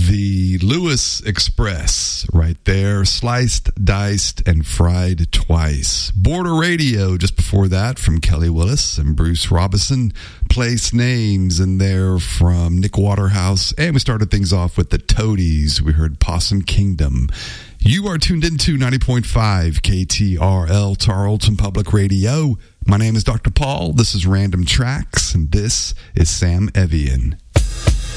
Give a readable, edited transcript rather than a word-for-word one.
The Lewis Express right there, sliced, diced, and fried twice. Border Radio just before that from Kelly Willis and Bruce Robinson. Place Names in there from Nick Waterhouse. And we started things off with the Toadies. We heard Possum Kingdom. You are tuned into 90.5 KTRL, Tarleton Public Radio. My name is Dr. Paul. This is Random Tracks, and this is Sam Evian.